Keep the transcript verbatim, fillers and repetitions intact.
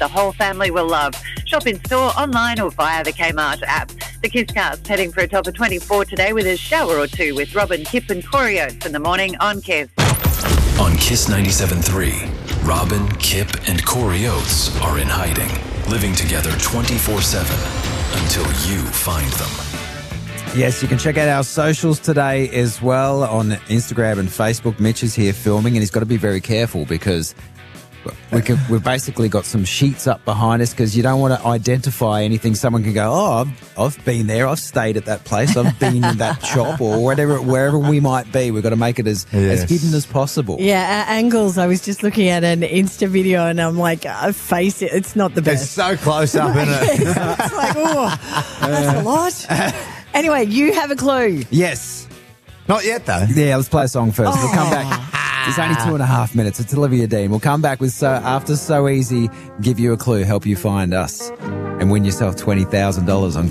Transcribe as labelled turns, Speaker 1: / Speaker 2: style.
Speaker 1: the whole family will love. Shop in store, online or via the Kmart app. The KISScast heading for a top of twenty-four today with a shower or two with Robin, Kip and Corey Oates in the morning on Kiss.
Speaker 2: On Kiss ninety-seven point three, Robin, Kip and Corey Oates are in hiding, living together twenty-four seven until you find them.
Speaker 3: Yes, you can check out our socials today as well on Instagram and Facebook. Mitch is here filming, and he's got to be very careful because we can, we've basically got some sheets up behind us because you don't want to identify anything. Someone can go, oh, I've, I've been there, I've stayed at that place, I've been in that shop or whatever, wherever we might be. We've got to make it as,
Speaker 4: Yes.
Speaker 3: as hidden as possible.
Speaker 5: Yeah, uh, angles. I was just looking at an Insta video and I'm like, I face it. It's not the
Speaker 4: It's
Speaker 5: best.
Speaker 4: so close up, isn't it?
Speaker 5: It's like, oh, that's a lot. Anyway, you have a clue.
Speaker 3: Yes.
Speaker 4: Not yet, though.
Speaker 3: Yeah, let's play a song first. We'll come back. It's only two and a half minutes. It's Olivia Dean. We'll come back with so after So Easy, give you a clue, help you find us, and win yourself twenty thousand dollars on